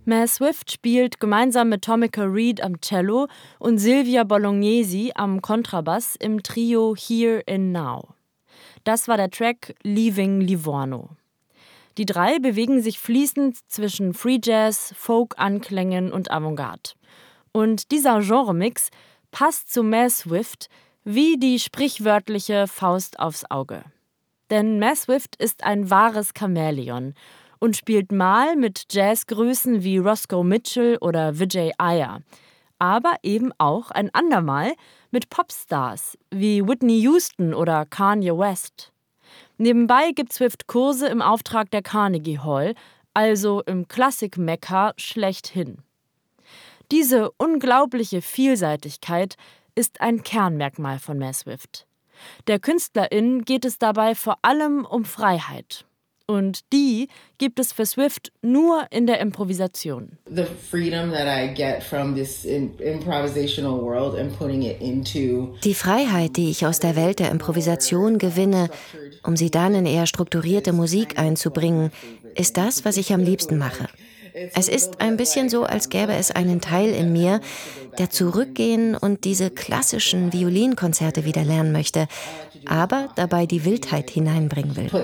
Mel Swift spielt gemeinsam mit Tomica Reed am Cello und Silvia Bolognesi am Kontrabass im Trio Here and Now. Das war der Track Leaving Livorno. Die drei bewegen sich fließend zwischen Free Jazz, Folk-Anklängen und Avantgarde. Und dieser Genremix passt zu Mel Swift wie die sprichwörtliche Faust aufs Auge. Denn Mel Swift ist ein wahres Chamäleon und spielt mal mit Jazzgrößen wie Roscoe Mitchell oder Vijay Iyer, aber eben auch ein andermal mit Popstars wie Whitney Houston oder Kanye West. Nebenbei gibt Swift Kurse im Auftrag der Carnegie Hall, also im Klassik-Mekka schlechthin. Diese unglaubliche Vielseitigkeit ist ein Kernmerkmal von Mel Swift. Der Künstlerin geht es dabei vor allem um Freiheit. Und die gibt es für Swift nur in der Improvisation. The freedom that I get from this improvisational world and putting it into Die Freiheit, die ich aus der Welt der Improvisation gewinne, um sie dann in eher strukturierte Musik einzubringen, ist das, was ich am liebsten mache. Es ist ein bisschen so, als gäbe es einen Teil in mir, der zurückgehen und diese klassischen Violinkonzerte wieder lernen möchte, aber dabei die Wildheit hineinbringen will.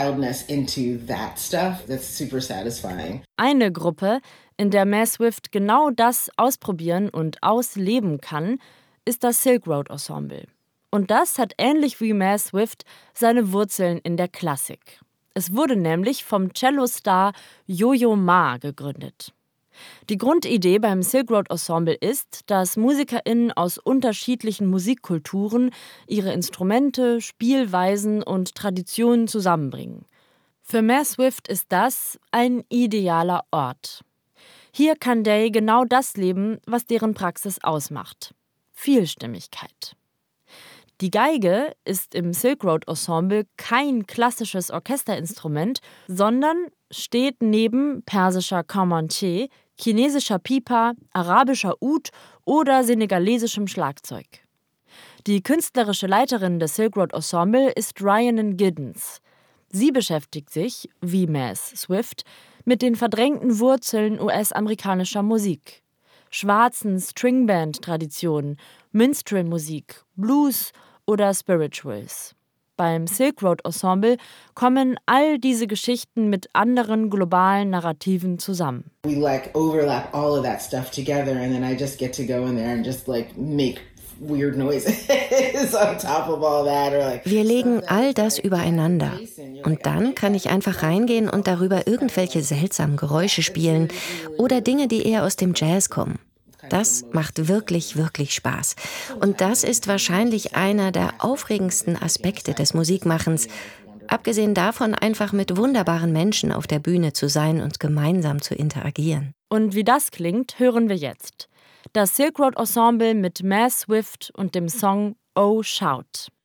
Eine Gruppe, in der Mel Swift genau das ausprobieren und ausleben kann, ist das Silk Road Ensemble. Und das hat ähnlich wie Mel Swift seine Wurzeln in der Klassik. Es wurde nämlich vom Cellostar Yo-Yo Ma gegründet. Die Grundidee beim Silk Road Ensemble ist, dass MusikerInnen aus unterschiedlichen Musikkulturen ihre Instrumente, Spielweisen und Traditionen zusammenbringen. Für Mel Swift ist das ein idealer Ort. Hier kann Day genau das leben, was deren Praxis ausmacht: Vielstimmigkeit. Die Geige ist im Silk Road Ensemble kein klassisches Orchesterinstrument, sondern steht neben persischer Kamanche, chinesischer Pipa, arabischer Oud oder senegalesischem Schlagzeug. Die künstlerische Leiterin des Silk Road Ensemble ist Rhiannon Giddens. Sie beschäftigt sich, wie Mel Swift, mit den verdrängten Wurzeln US-amerikanischer Musik. Schwarzen Stringband-Traditionen, Minstrel-Musik, Blues oder Spirituals. Beim Silk Road Ensemble kommen all diese Geschichten mit anderen globalen Narrativen zusammen. We overlap all of that stuff together and then I just get to go in there and just make weird noises on top of all that. Wir legen all das übereinander. Und dann kann ich einfach reingehen und darüber irgendwelche seltsamen Geräusche spielen oder Dinge, die eher aus dem Jazz kommen. Das macht wirklich, wirklich Spaß. Und das ist wahrscheinlich einer der aufregendsten Aspekte des Musikmachens. Abgesehen davon, einfach mit wunderbaren Menschen auf der Bühne zu sein und gemeinsam zu interagieren. Und wie das klingt, hören wir jetzt. Das Silk Road Ensemble mit Mel Swift und dem Song Oh Shout.